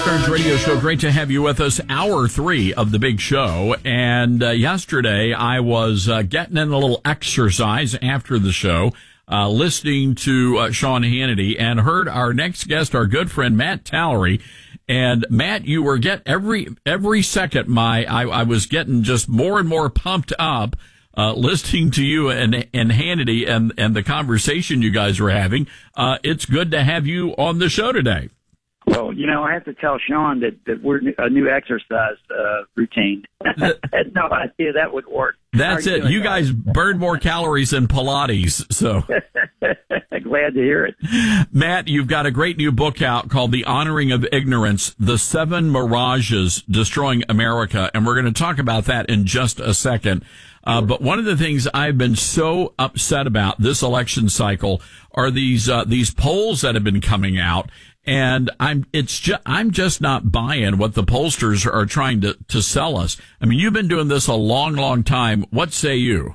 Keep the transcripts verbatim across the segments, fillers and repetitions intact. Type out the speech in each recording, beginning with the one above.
Stearns Radio Show. Great to have you with us. Hour three of the big show. And uh, yesterday I was uh, getting in a little exercise after the show, uh, listening to uh, Sean Hannity, and heard our next guest, our good friend Matt Tallery. And Matt, you were get every every second. My I, I was getting just more and more pumped up. Uh, listening to you and and Hannity and and the conversation you guys were having. Uh, it's good to have you on the show today. Well, you know, I have to tell Sean that, that we're a new exercise uh, routine. I had no idea that would work. That's it. You guys that? burn more calories than Pilates, so. Glad to hear it. Matt, you've got a great new book out called The Honoring of Ignorance, The Seven Mirages Destroying America, and we're going to talk about that in just a second. Uh, but one of the things I've been so upset about this election cycle are these uh, these polls that have been coming out. And I'm, it's just, I'm just not buying what the pollsters are trying to, to sell us. I mean, you've been doing this a long, long time. What say you?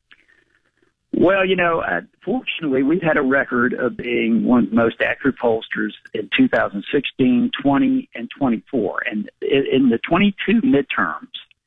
Well, you know, uh, fortunately, we've had a record of being one of the most accurate pollsters in two thousand sixteen, twenty, and twenty-four. And in, in the twenty-two midterms,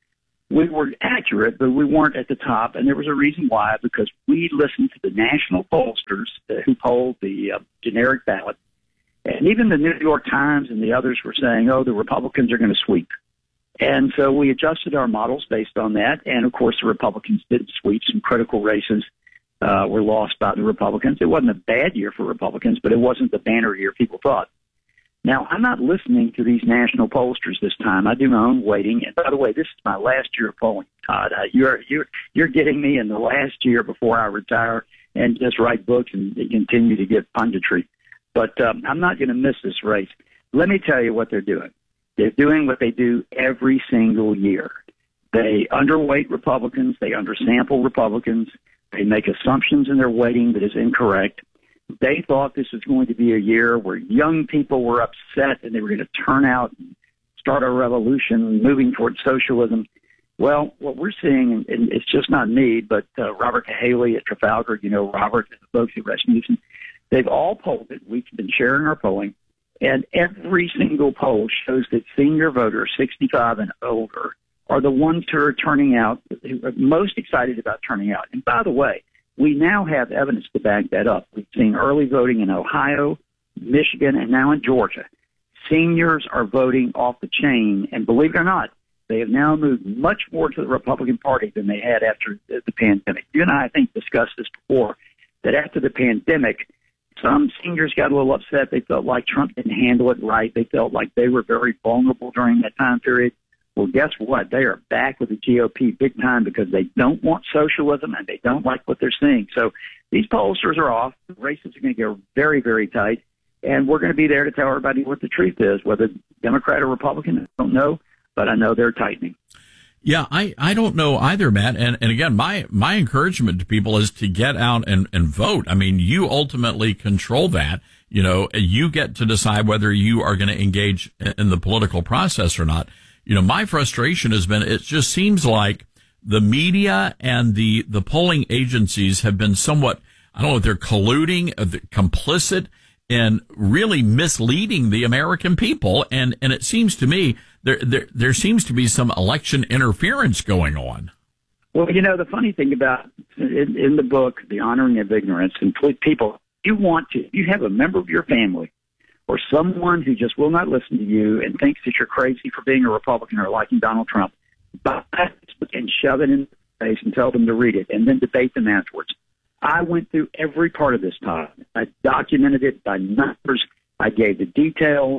we were accurate, but we weren't at the top. And there was a reason why, because we listened to the national pollsters uh, who polled the uh, generic ballot. And even the New York Times and the others were saying, oh, the Republicans are going to sweep. And so we adjusted our models based on that. And, of course, the Republicans did sweep. Some critical races uh, were lost by the Republicans. It wasn't a bad year for Republicans, but it wasn't the banner year people thought. Now, I'm not listening to these national pollsters this time. I do my own weighting. And, by the way, this is my last year of polling, Todd. Uh, you're, you're, you're getting me in the last year before I retire and just write books and continue to give punditry. But um, I'm not going to miss this race. Let me tell you what they're doing. They're doing what they do every single year. They underweight Republicans. They undersample Republicans. They make assumptions in their weighting that is incorrect. They thought this was going to be a year where young people were upset and they were going to turn out and start a revolution moving towards socialism. Well, what we're seeing, and it's just not me, but uh, Robert Cahaly at Trafalgar, you know, Robert and the folks at Rasmussen, they've all polled it. We've been sharing our polling, and every single poll shows that senior voters, sixty-five and older, are the ones who are turning out, who are most excited about turning out. And by the way, we now have evidence to back that up. We've seen early voting in Ohio, Michigan, and now in Georgia. Seniors are voting off the chain, and believe it or not, they have now moved much more to the Republican Party than they had after the, the pandemic. You and I, I think, discussed this before, that after the pandemic, some seniors got a little upset. They felt like Trump didn't handle it right. They felt like they were very vulnerable during that time period. Well, guess what? They are back with the G O P big time because they don't want socialism and they don't like what they're seeing. So these pollsters are off. The races are going to get very, very tight. And we're going to be there to tell everybody what the truth is, whether Democrat or Republican, I don't know, but I know they're tightening. Yeah, I, I don't know either, Matt. And, and again, my, my encouragement to people is to get out and, and vote. I mean, you ultimately control that. You know, you get to decide whether you are going to engage in the political process or not. You know, my frustration has been, it just seems like the media and the, the polling agencies have been somewhat, I don't know if they're colluding, complicit in really misleading the American people. And, and it seems to me there, there, there seems to be some election interference going on. Well, you know, the funny thing about in, in the book, The Honoring of Ignorance, and people, you want to, you have a member of your family or someone who just will not listen to you and thinks that you're crazy for being a Republican or liking Donald Trump, buy this book and shove it in their face and tell them to read it and then debate them afterwards. I went through every part of this time. I documented it by numbers. I gave the details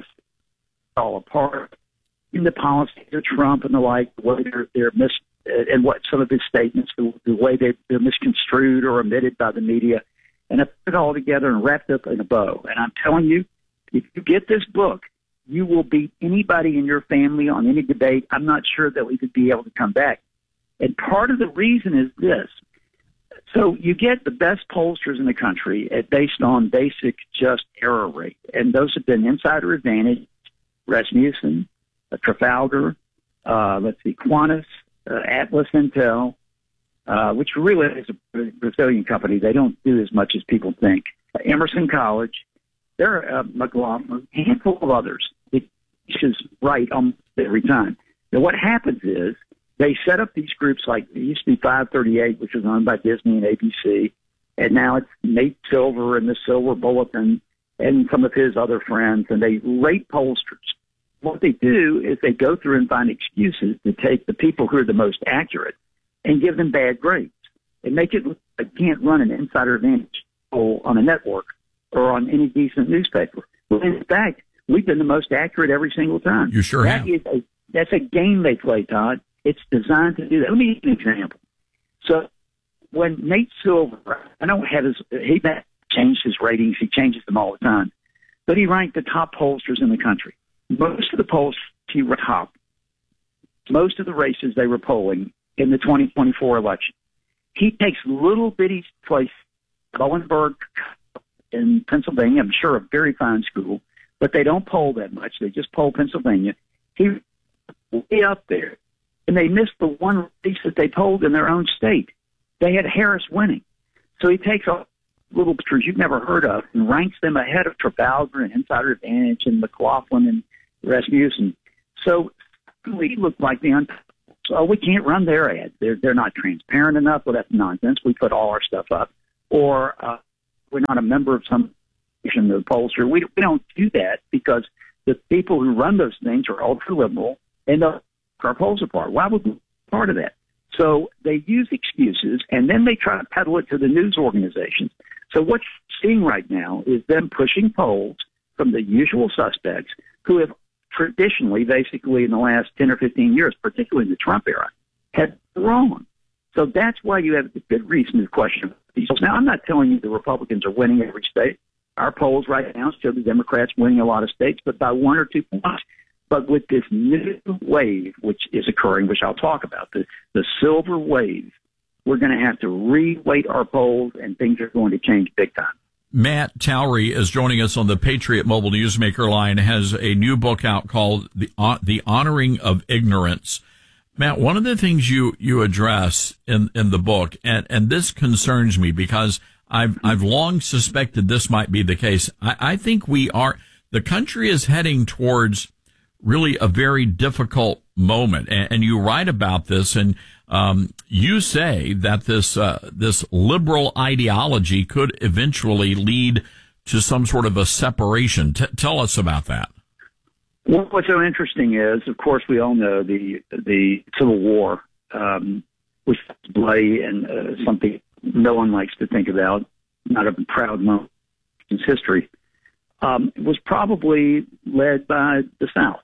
all apart in the policies of Trump and the like, the way they're, they're mis, and what some of his statements, the, the way they, they're misconstrued or omitted by the media. And I put it all together and wrapped up in a bow. And I'm telling you, if you get this book, you will beat anybody in your family on any debate. I'm not sure that we could be able to come back. And part of the reason is this. So you get the best pollsters in the country at, based on basic just error rate. And those have been Insider Advantage, Rasmussen, uh, Trafalgar, uh, let's see, Quantis, uh, Atlas Intel, uh, which really is a Brazilian company. They don't do as much as people think. Uh, Emerson College. There are uh, McLaughlin, a handful of others. It, is right almost every time. Now, what happens is they set up these groups like it used to be five thirty-eight, which was owned by Disney and A B C, and now it's Nate Silver and the Silver Bulletin and some of his other friends, and they rate pollsters. What they do is they go through and find excuses to take the people who are the most accurate and give them bad grades and make it look like you can't run an insider advantage poll on a network or on any decent newspaper. Well, in fact, we've been the most accurate every single time. You sure that have. Is a, that's a game they play, Todd. It's designed to do that. Let me give you an example. So when Nate Silver, I don't have his, he changed his ratings. He changes them all the time. But he ranked the top pollsters in the country. Most of the polls he ranked top. Most of the races they were polling in the twenty twenty-four election. He takes little bitty place, Bowenberg in Pennsylvania, I'm sure a very fine school, but they don't poll that much. They just poll Pennsylvania. He way up there, and they missed the one race that they polled in their own state. They had Harris winning. So he takes all little pictures you've never heard of and ranks them ahead of Trafalgar and Insider Advantage and McLaughlin and Rasmussen. So we look like the un- so we can't run their ads. They're they're not transparent enough. Well, that's nonsense. We put all our stuff up, or uh, we're not a member of some in the pollster. We we don't do that because the people who run those things are ultra liberal and uh, our polls apart. Why would we be part of that? So they use excuses and then they try to peddle it to the news organizations. So what you're seeing right now is them pushing polls from the usual suspects who have traditionally, basically in the last ten or fifteen years, particularly in the Trump era, had been wrong. So that's why you have a good reason to question these. Now, I'm not telling you the Republicans are winning every state. Our polls right now show the Democrats winning a lot of states, but by one or two points. But with this new wave, which is occurring, which I'll talk about, the, the silver wave, we're going to have to re-weight our polls, and things are going to change big time. Matt Towery is joining us on the Patriot Mobile Newsmaker line, has a new book out called The uh, The Honoring of Ignorance. Matt, one of the things you, you address in, in the book, and, and this concerns me because I've I've long suspected this might be the case. I, I think we are, the country is heading towards really a very difficult moment, and, and you write about this, and um, you say that this uh, this liberal ideology could eventually lead to some sort of a separation. T- tell us about that. Well, what's so interesting is, of course, we all know the the Civil War, um, was bloody and uh, something no one likes to think about, not a proud moment in history. Um, it was probably led by the South.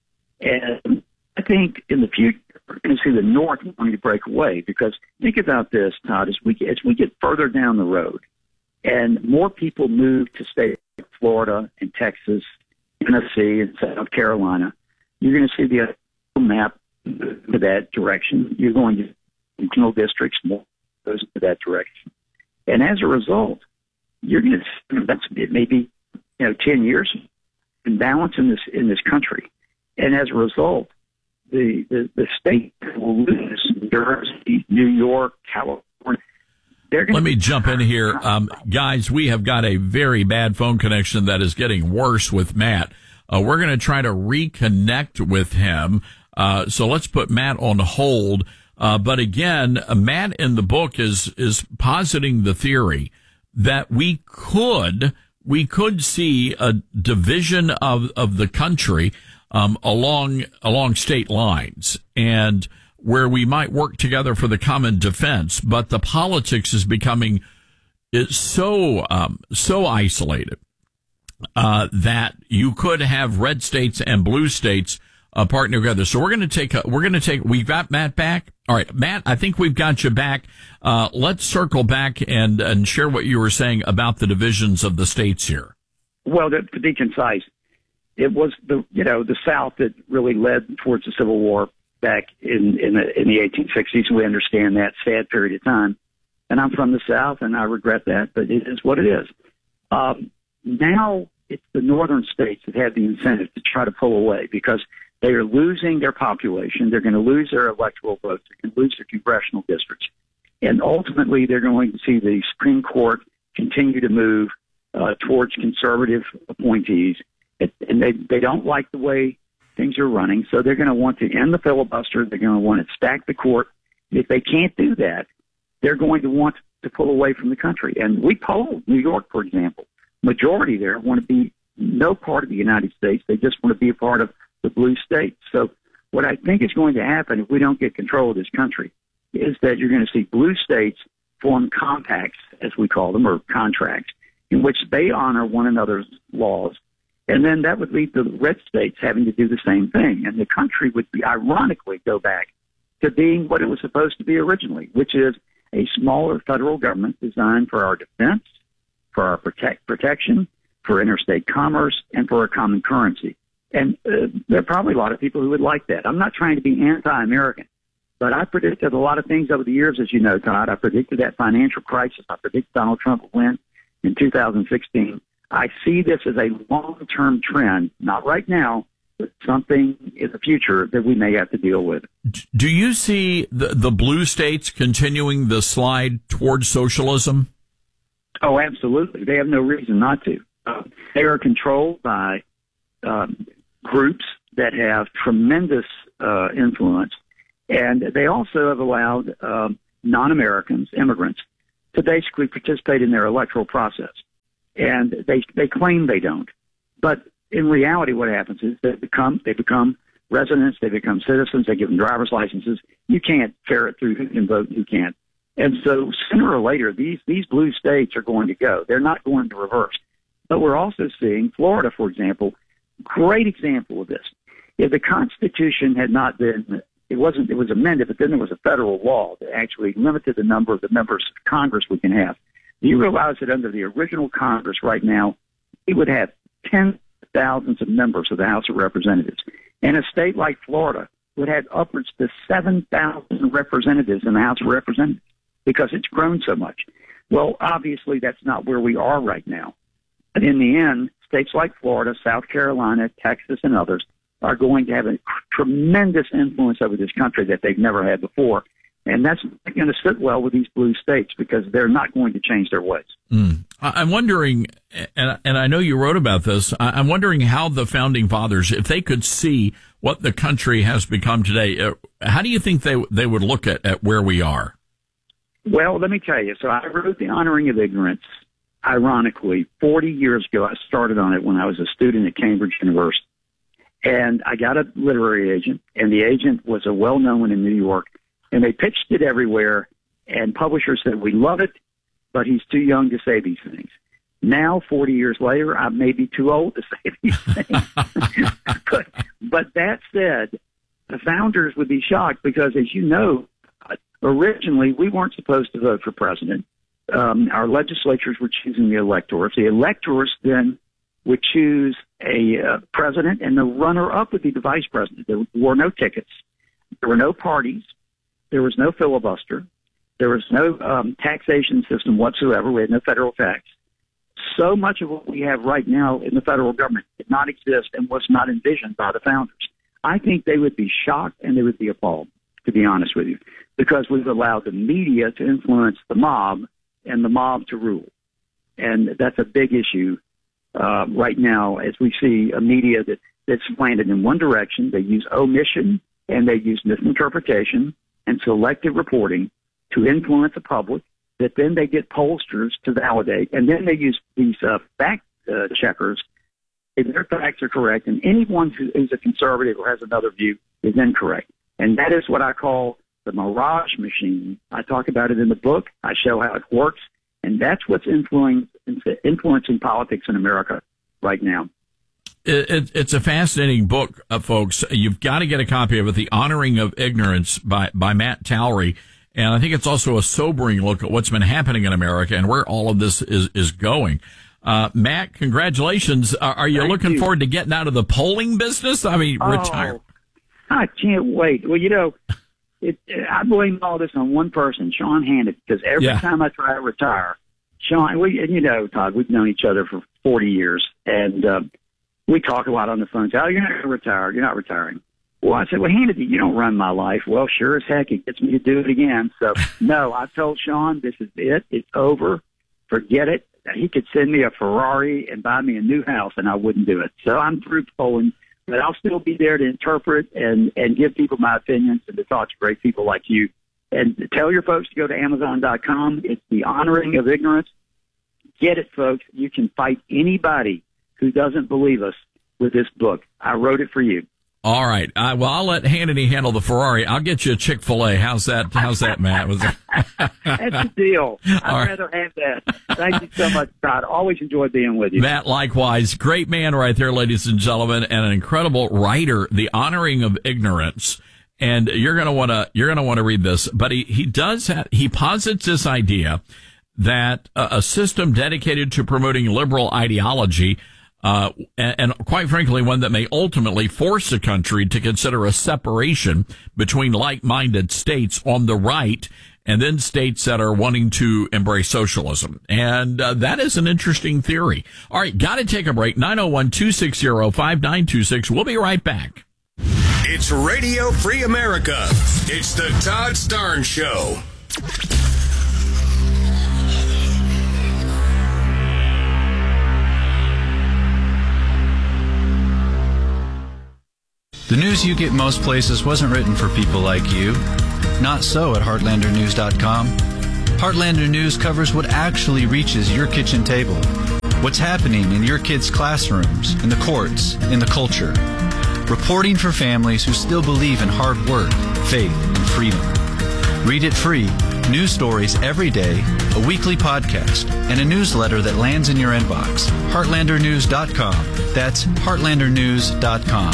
And I think in the future, we're going to see the North wanting to break away, because think about this, Todd, as we, as we get further down the road and more people move to states like Florida and Texas, Tennessee and South Carolina, you're going to see the map to that direction. You're going to regional districts more goes to that direction. And as a result, you're going to, that's it maybe, you know, ten years imbalance in this, in this country. And as a result, the, the, the state will lose New Jersey, New York, California. Let me jump in here. Um, guys, we have got a very bad phone connection that is getting worse with Matt. Uh, we're going to try to reconnect with him. Uh, so let's put Matt on hold. Uh, but again, uh, Matt in the book is, is positing the theory that we could, we could see a division of, of the country, um, along, along state lines, and where we might work together for the common defense, but the politics is becoming is so, um, so isolated, uh, that you could have red states and blue states Uh, partner together. So we're going to take, a, we're going to take, we've got Matt back. All right, Matt, I think we've got you back. Uh, let's circle back and, and share what you were saying about the divisions of the states here. Well, to, to be concise, it was the, you know, the South that really led towards the Civil War back in, in the, in the eighteen sixties. We understand that sad period of time. And I'm from the South and I regret that, but it is what it is. Um, now it's the northern states that have the incentive to try to pull away, because they are losing their population. They're going to lose their electoral votes. They're going to lose their congressional districts. And ultimately, they're going to see the Supreme Court continue to move uh, towards conservative appointees. And they, they don't like the way things are running. So they're going to want to end the filibuster. They're going to want to stack the court. If they can't do that, they're going to want to pull away from the country. And we polled New York, for example. Majority there want to be no part of the United States. They just want to be a part of the blue states. So what I think is going to happen if we don't get control of this country is that you're going to see blue states form compacts, as we call them, or contracts, in which they honor one another's laws. And then that would lead to the red states having to do the same thing. And the country would be, ironically, go back to being what it was supposed to be originally, which is a smaller federal government designed for our defense, for our protect, protection, for interstate commerce, and for a common currency. And uh, there are probably a lot of people who would like that. I'm not trying to be anti-American, but I predicted a lot of things over the years, as you know, Todd. I predicted that financial crisis. I predicted Donald Trump would win in two thousand sixteen. I see this as a long-term trend, not right now, but something in the future that we may have to deal with. Do you see the, the blue states continuing the slide towards socialism? Oh, absolutely. They have no reason not to. Uh, they are controlled by um, groups that have tremendous uh, influence, and they also have allowed um, non-Americans, immigrants, to basically participate in their electoral process. And they they claim they don't, but in reality, what happens is they become they become residents, they become citizens, they give them driver's licenses. You can't ferret through who can vote and who can't. And so sooner or later, these these blue states are going to go. They're not going to reverse. But we're also seeing Florida, for example, great example of this. If the Constitution had not been, it wasn't, it was amended, but then there was a federal law that actually limited the number of the members of Congress we can have. Do you realize that under the original Congress right now, it would have tens of thousands of members of the House of Representatives? And a state like Florida would have upwards to seven thousand representatives in the House of Representatives because it's grown so much. Well, obviously, that's not where we are right now. But in the end, states like Florida, South Carolina, Texas, and others are going to have a tremendous influence over this country that they've never had before. And that's not going to sit well with these blue states because they're not going to change their ways. Mm. I'm wondering, and, and I know you wrote about this, I'm wondering how the Founding Fathers, if they could see what the country has become today, how do you think they they would look at, at where we are? Well, let me tell you. So I wrote The Honoring of Ignorance, ironically, forty years ago. I started on it when I was a student at Cambridge University. And I got a literary agent, and the agent was a well-known one in New York. And they pitched it everywhere, and publishers said, we love it, but he's too young to say these things. Now, forty years later, I may be too old to say these things. but, but that said, the founders would be shocked because, as you know, originally we weren't supposed to vote for president. Um, our legislatures were choosing the electors. The electors then would choose a uh, president, and the runner-up would be the vice president. There were no tickets. There were no parties. There was no filibuster. There was no um, taxation system whatsoever. We had no federal tax. So much of what we have right now in the federal government did not exist and was not envisioned by the founders. I think they would be shocked and they would be appalled, to be honest with you, because we've allowed the media to influence the mob and the mob to rule. And that's a big issue uh, right now as we see a media that, that's slanted in one direction. They use omission and they use misinterpretation and selective reporting to influence the public, that then they get pollsters to validate, and then they use these uh, fact uh, checkers. If their facts are correct, and anyone who is a conservative or has another view is incorrect. And that is what I call the mirage machine. I talk about it in the book. I show how it works, and that's what's influencing, influencing politics in America right now. It, it, it's a fascinating book, uh, folks. You've got to get a copy of it, The Honoring of Ignorance by, by Matt Towery. And I think it's also a sobering look at what's been happening in America and where all of this is, is going. Uh, Matt, congratulations. Are, are you Thank looking you. forward to getting out of the polling business? I mean, oh, retire. I can't wait. Well, you know, it, I blame all this on one person, Sean Hannity, because every Yeah. time I try to retire, Sean, we, and you know, Todd, we've known each other for forty years, and uh, we talk a lot on the phone. Say, oh, you're not going to retire. You're not retiring. Well, I said, well, Hannity, you don't run my life. Well, sure as heck, it gets me to do it again. So, no, I told Sean, this is it. It's over. Forget it. He could send me a Ferrari and buy me a new house, and I wouldn't do it. So I'm through polling but I'll still be there to interpret and, and give people my opinions and to talk to great people like you. And tell your folks to go to Amazon dot com. It's The Honoring of Ignorance. Get it, folks. You can fight anybody who doesn't believe us with this book. I wrote it for you. All right. Uh, well, I'll let Hannity handle the Ferrari. I'll get you a Chick-fil-A. How's that? How's that, Matt? Was that... That's the deal. I'd All rather right. have that. Thank you so much, Todd. Always enjoy being with you. Matt, likewise. Great man right there, ladies and gentlemen, and an incredible writer, The Honoring of Ignorance. And you're going to want to, you're going to want to read this, but he, he does have, he posits this idea that a, a system dedicated to promoting liberal ideology Uh, and, and quite frankly, one that may ultimately force the country to consider a separation between like-minded states on the right and then states that are wanting to embrace socialism. And uh, that is an interesting theory. All right, got to take a break. nine oh one, two six zero, five nine two six. We'll be right back. It's Radio Free America. It's the Todd Starnes Show. The news you get most places wasn't written for people like you. Not so at Heartlander News dot com. Heartlander News covers what actually reaches your kitchen table. What's happening in your kids' classrooms, in the courts, in the culture. Reporting for families who still believe in hard work, faith, and freedom. Read it free. News stories every day, a weekly podcast, and a newsletter that lands in your inbox. Heartlander News dot com. That's Heartlander News dot com.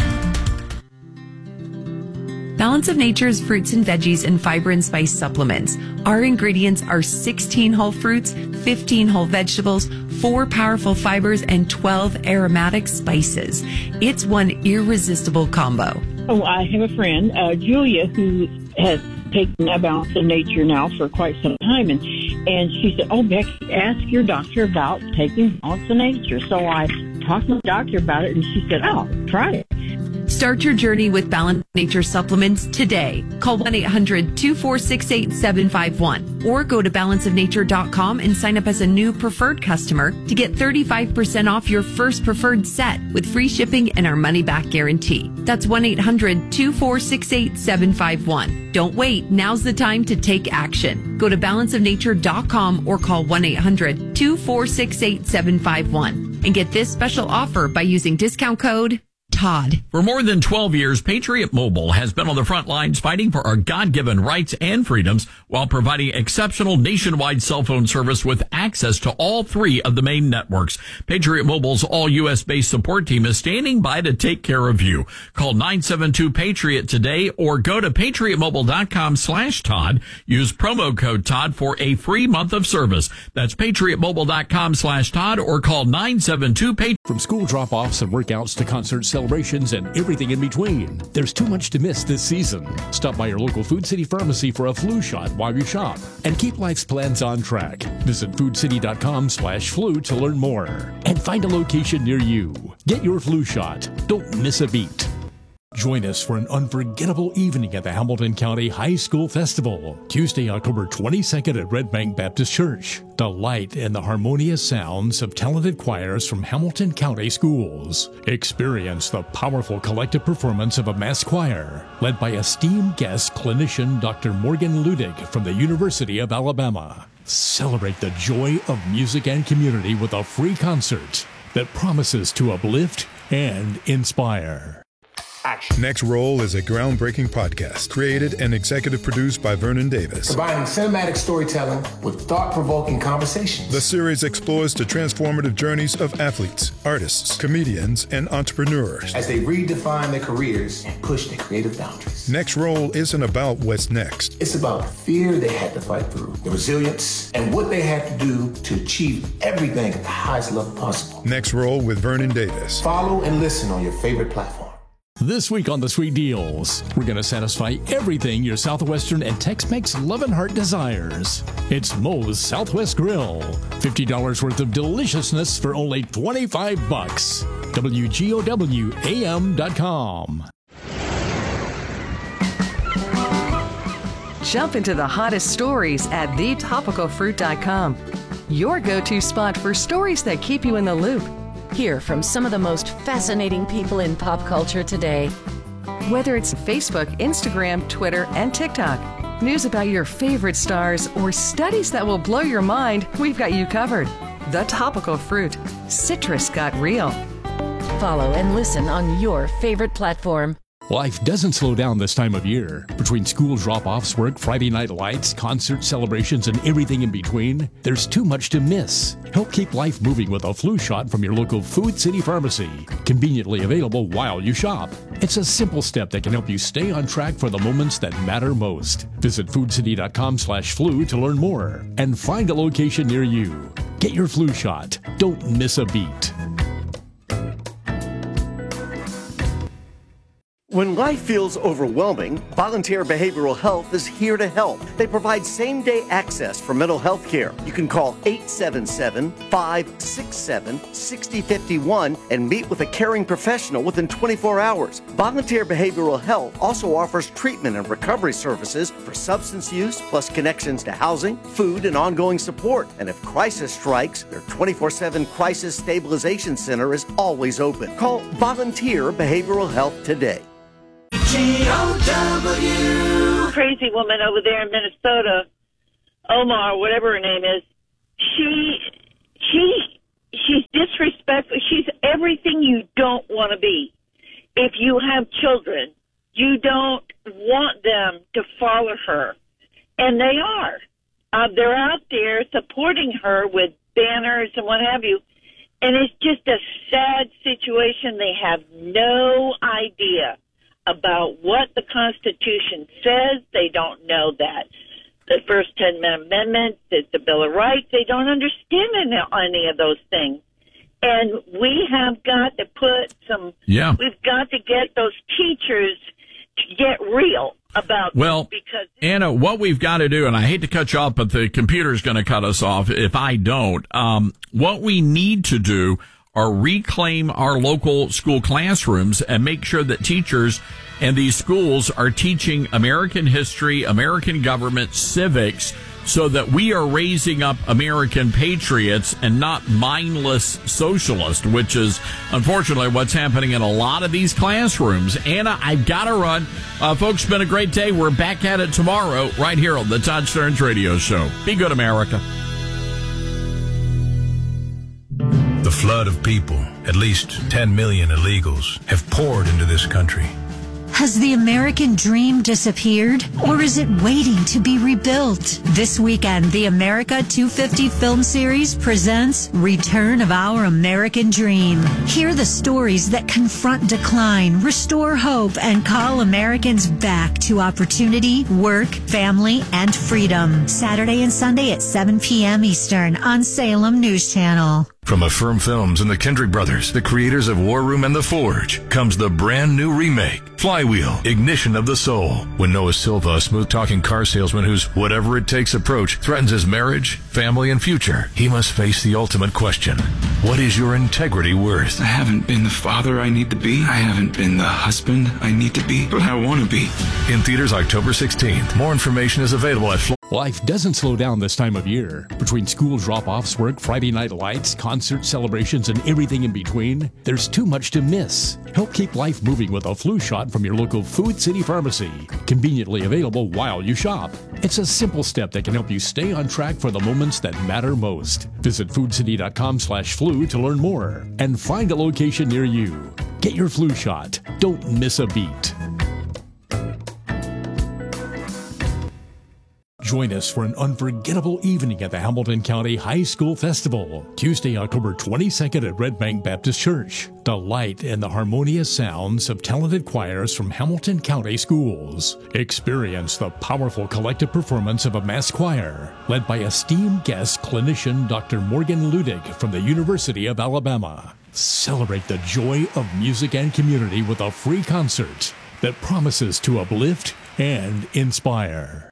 Balance of Nature's fruits and veggies and fiber and spice supplements. Our ingredients are sixteen whole fruits, fifteen whole vegetables, four powerful fibers, and twelve aromatic spices. It's one irresistible combo. Oh, I have a friend, uh, Julia, who has taken a Balance of Nature now for quite some time, and and she said, "Oh, Becky, ask your doctor about taking Balance of Nature." So I talked to the doctor about it, and she said, "Oh, try it." Start your journey with Balance Nature supplements today. Call one eight hundred, two four six, eight seven five one or go to balance of nature dot com and sign up as a new preferred customer to get thirty-five percent off your first preferred set with free shipping and our money-back guarantee. That's one eight hundred, two four six, eight seven five one. Don't wait. Now's the time to take action. Go to balance of nature dot com or call one eight hundred, two four six, eight seven five one and get this special offer by using discount code Todd. For more than twelve years, Patriot Mobile has been on the front lines fighting for our God-given rights and freedoms while providing exceptional nationwide cell phone service with access to all three of the main networks. Patriot Mobile's all-U S-based support team is standing by to take care of you. Call nine seven two, PATRIOT today or go to patriot mobile dot com slash Todd. Use promo code Todd for a free month of service. That's patriot mobile dot com slash Todd or call nine seven two, PATRIOT. From school drop-offs and workouts to concert celebrations and everything in between, there's too much to miss this season. Stop by your local Food City pharmacy for a flu shot while you shop and keep life's plans on track. Visit food city dot com slash flu to learn more and find a location near you. Get your flu shot. Don't miss a beat. Join us for an unforgettable evening at the Hamilton County High School Festival, Tuesday, October twenty-second at Red Bank Baptist Church. Delight in the harmonious sounds of talented choirs from Hamilton County schools. Experience the powerful collective performance of a mass choir, led by esteemed guest clinician Doctor Morgan Ludig from the University of Alabama. Celebrate the joy of music and community with a free concert that promises to uplift and inspire. Action. Next Roll is a groundbreaking podcast created and executive produced by Vernon Davis. Combining cinematic storytelling with thought-provoking conversations. The series explores the transformative journeys of athletes, artists, comedians, and entrepreneurs as they redefine their careers and push their creative boundaries. Next Roll isn't about what's next. It's about the fear they had to fight through, the resilience, and what they had to do to achieve everything at the highest level possible. Next Roll with Vernon Davis. Follow and listen on your favorite platform. This week on the Sweet Deals, we're going to satisfy everything your Southwestern and Tex-Mex love and heart desires. It's Moe's Southwest Grill. fifty dollars worth of deliciousness for only twenty-five bucks. W G O W A M dot com. Jump into the hottest stories at the topical fruit dot com. Your go-to spot for stories that keep you in the loop. Hear from some of the most fascinating people in pop culture today. Whether it's Facebook, Instagram, Twitter, and TikTok, news about your favorite stars, or studies that will blow your mind, we've got you covered. The Topical Fruit. Citrus got real. Follow and listen on your favorite platform. Life doesn't slow down this time of year. Between school drop-offs, work, Friday night lights, concert celebrations, and everything in between, there's too much to miss. Help keep life moving with a flu shot from your local Food City Pharmacy. Conveniently available while you shop. It's a simple step that can help you stay on track for the moments that matter most. Visit foodcity.com slash flu to learn more and find a location near you. Get your flu shot. Don't miss a beat. When life feels overwhelming, Volunteer Behavioral Health is here to help. They provide same-day access for mental health care. You can call eight seven seven, five six seven, six zero five one and meet with a caring professional within twenty-four hours. Volunteer Behavioral Health also offers treatment and recovery services for substance use, plus connections to housing, food, and ongoing support. And if crisis strikes, their twenty-four seven Crisis Stabilization Center is always open. Call Volunteer Behavioral Health today. G O W Crazy woman over there in Minnesota, Omar, whatever her name is, she, she, she's disrespectful. She's everything you don't want to be. If you have children, you don't want them to follow her. And they are. Uh, they're out there supporting her with banners and what have you. And it's just a sad situation. They have no idea about what the Constitution says. They don't know that. The first ten Amendment, the, the Bill of Rights, they don't understand any, any of those things. And we have got to put some, yeah. we've got to get those teachers to get real about well, this because Anna, what we've got to do, and I hate to cut you off, but the computer's going to cut us off if I don't. Um, what we need to do are reclaim our local school classrooms and make sure that teachers and these schools are teaching American history, American government, civics, so that we are raising up American patriots and not mindless socialists, which is unfortunately what's happening in a lot of these classrooms. Anna, I've got to run. Uh, folks, it's been a great day. We're back at it tomorrow right here on the Todd Stearns Radio Show. Be good, America. The flood of people, at least ten million illegals, have poured into this country. Has the American dream disappeared, or is it waiting to be rebuilt? This weekend, the America two fifty film series presents Return of Our American Dream. Hear the stories that confront decline, restore hope, and call Americans back to opportunity, work, family, and freedom. Saturday and Sunday at seven p.m. Eastern on Salem News Channel. From Affirm Films and the Kendrick Brothers, the creators of War Room and The Forge, comes the brand new remake, Flywheel, Ignition of the Soul. When Noah Silva, a smooth-talking car salesman whose whatever-it-takes approach threatens his marriage, family, and future, he must face the ultimate question. What is your integrity worth? I haven't been the father I need to be. I haven't been the husband I need to be, but I want to be. In theaters October sixteenth. More information is available at Fl- Life doesn't slow down this time of year. Between school drop-offs, work, Friday night lights, concert celebrations, and everything in between, there's too much to miss. Help keep life moving with a flu shot from your local Food City Pharmacy. Conveniently available while you shop. It's a simple step that can help you stay on track for the moments that matter most. Visit foodcity.com slash flu to learn more and find a location near you. Get your flu shot. Don't miss a beat. Join us for an unforgettable evening at the Hamilton County High School Festival, Tuesday, October twenty-second at Red Bank Baptist Church. Delight in the harmonious sounds of talented choirs from Hamilton County schools. Experience the powerful collective performance of a mass choir, led by esteemed guest clinician Doctor Morgan Ludick from the University of Alabama. Celebrate the joy of music and community with a free concert that promises to uplift and inspire.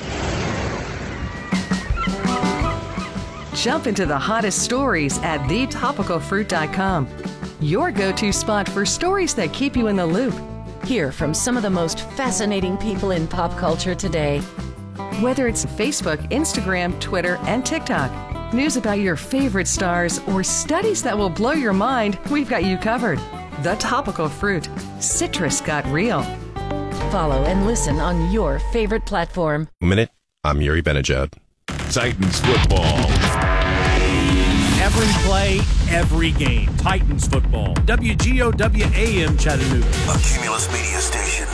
Jump into the hottest stories at the topical fruit dot com. Your go-to spot for stories that keep you in the loop. Hear from some of the most fascinating people in pop culture today. Whether it's Facebook, Instagram, Twitter, and TikTok, news about your favorite stars, or studies that will blow your mind, we've got you covered. The Topical Fruit. Citrus got real. Follow and listen on your favorite platform. Minute, I'm Yuri Benajad. Titans football. Every play, every game. Titans football. W G O W A M Chattanooga. A Cumulus Media Station.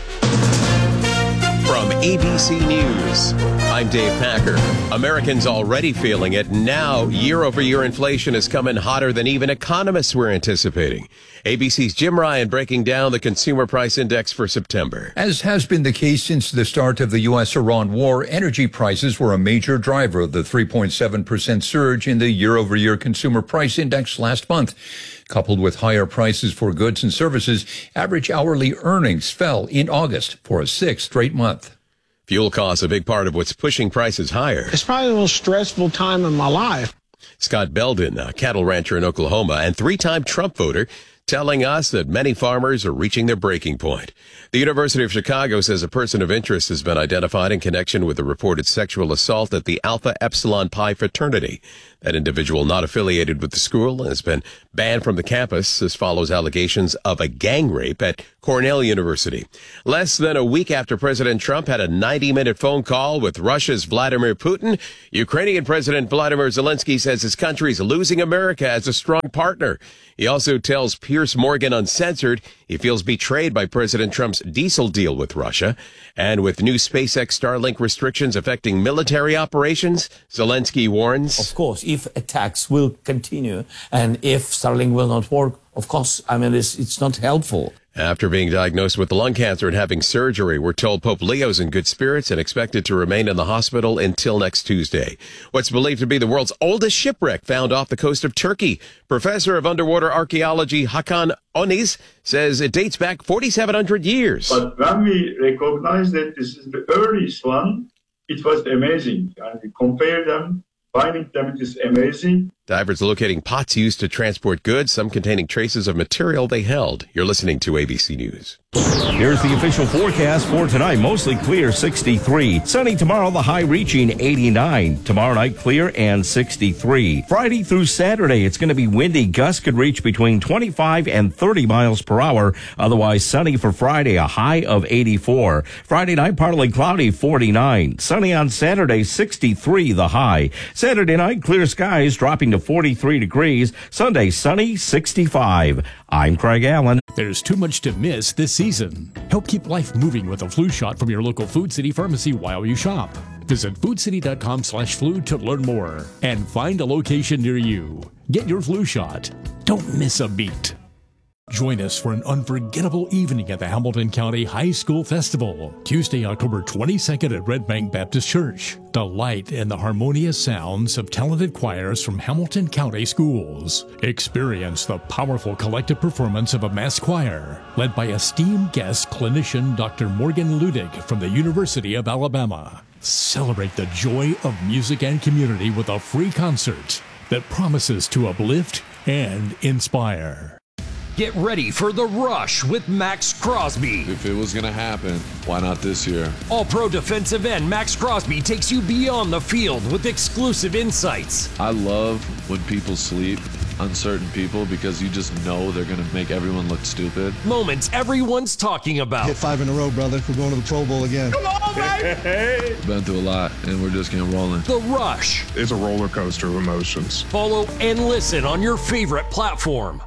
From A B C News, I'm Dave Packer. Americans already feeling it. Now, year-over-year inflation is coming hotter than even economists were anticipating. A B C's Jim Ryan breaking down the Consumer Price Index for September. As has been the case since the start of the U S Iran war, energy prices were a major driver of the three point seven percent surge in the year-over-year Consumer Price Index last month. Coupled with higher prices for goods and services, average hourly earnings fell in August for a sixth straight month. Fuel costs a big part of what's pushing prices higher. It's probably the most stressful time in my life. Scott Belden, a cattle rancher in Oklahoma and three-time Trump voter, telling us that many farmers are reaching their breaking point. The University of Chicago says a person of interest has been identified in connection with a reported sexual assault at the Alpha Epsilon Pi fraternity. That individual, not affiliated with the school, has been banned from the campus. This follows allegations of a gang rape at Cornell University. Less than a week after President Trump had a ninety-minute phone call with Russia's Vladimir Putin, Ukrainian President Vladimir Zelensky says his country is losing America as a strong partner. He also tells Piers Morgan Uncensored he feels betrayed by President Trump's diesel deal with Russia. And with new SpaceX Starlink restrictions affecting military operations, Zelensky warns, of course, if attacks will continue and if Starlink will not work, of course, I mean, it's, it's not helpful. After being diagnosed with lung cancer and having surgery, we're told Pope Leo's in good spirits and expected to remain in the hospital until next Tuesday. What's believed to be the world's oldest shipwreck found off the coast of Turkey. Professor of underwater archaeology Hakan Oniz says it dates back forty-seven hundred years. But when we recognize that this is the earliest one, it was amazing. And we compare them, finding them, it is amazing. Divers locating pots used to transport goods, some containing traces of material they held. You're listening to A B C News. Here's the official forecast for tonight. Mostly clear, sixty-three. Sunny tomorrow, the high reaching eighty-nine. Tomorrow night, clear and sixty-three. Friday through Saturday, it's going to be windy. Gusts could reach between twenty-five and thirty miles per hour. Otherwise, sunny for Friday, a high of eighty-four. Friday night, partly cloudy, forty-nine. Sunny on Saturday, sixty-three, the high. Saturday night, clear skies, dropping to forty-three degrees. Sunday, sunny, sixty-five. I'm Craig Allen. There's too much to miss this season. Help keep life moving with a flu shot from your local Food City pharmacy while you shop. Visit foodcity.com slash flu to learn more and find a location near you. Get your flu shot. Don't miss a beat. Join us for an unforgettable evening at the Hamilton County High School Festival, Tuesday, October twenty-second at Red Bank Baptist Church. Delight in the harmonious sounds of talented choirs from Hamilton County schools. Experience the powerful collective performance of a mass choir, led by esteemed guest clinician Doctor Morgan Ludig from the University of Alabama. Celebrate the joy of music and community with a free concert that promises to uplift and inspire. Get ready for The Rush with Max Crosby. If it was going to happen, why not this year? All-pro defensive end Max Crosby takes you beyond the field with exclusive insights. I love when people sleep on certain people because you just know they're going to make everyone look stupid. Moments everyone's talking about. Hit five in a row, brother. We're going to the Pro Bowl again. Come on, baby! Been through a lot, and we're just getting rolling. The Rush. It's a roller coaster of emotions. Follow and listen on your favorite platform.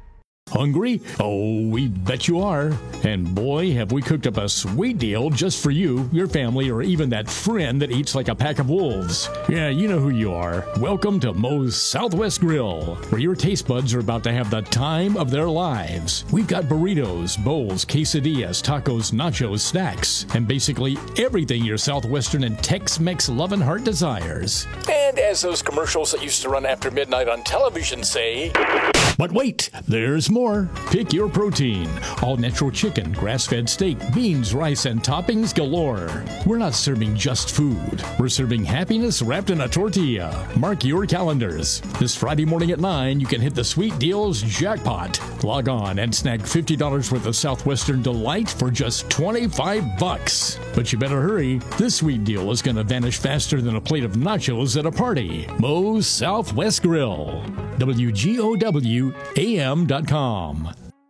Hungry? Oh, we bet you are. And boy, have we cooked up a sweet deal just for you, your family, or even that friend that eats like a pack of wolves. Yeah, you know who you are. Welcome to Moe's Southwest Grill, where your taste buds are about to have the time of their lives. We've got burritos, bowls, quesadillas, tacos, nachos, snacks, and basically everything your Southwestern and Tex-Mex loving heart desires. And as those commercials that used to run after midnight on television say, But wait, there's more. Pick your protein. All natural chicken, grass-fed steak, beans, rice, and toppings galore. We're not serving just food. We're serving happiness wrapped in a tortilla. Mark your calendars. This Friday morning at nine, you can hit the Sweet Deals jackpot. Log on and snag fifty dollars worth of Southwestern Delight for just twenty-five bucks. But you better hurry. This sweet deal is going to vanish faster than a plate of nachos at a party. Moe's Southwest Grill. W G O W A M dot com.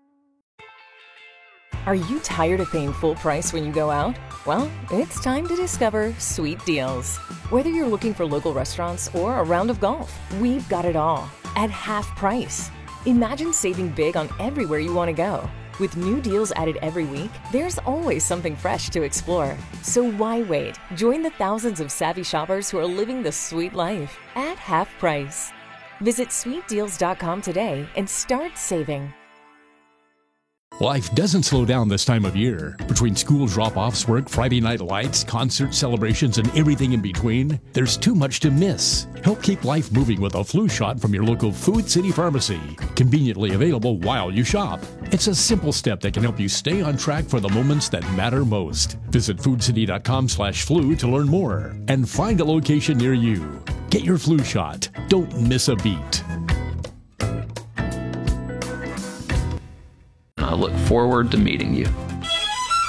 Are you tired of paying full price when you go out? Well, it's time to discover Sweet Deals. Whether you're looking for local restaurants or a round of golf, we've got it all at half price. Imagine saving big on everywhere you want to go. With new deals added every week, there's always something fresh to explore. So why wait? Join the thousands of savvy shoppers who are living the sweet life at half price. Visit sweet deals dot com today and start saving. Life doesn't slow down this time of year. Between school drop-offs, work, Friday night lights, concert celebrations, and everything in between, there's too much to miss. Help keep life moving with a flu shot from your local Food City Pharmacy. Conveniently available while you shop. It's a simple step that can help you stay on track for the moments that matter most. Visit food city dot com slash flu to learn more and find a location near you. Get your flu shot. Don't miss a beat. I look forward to meeting you.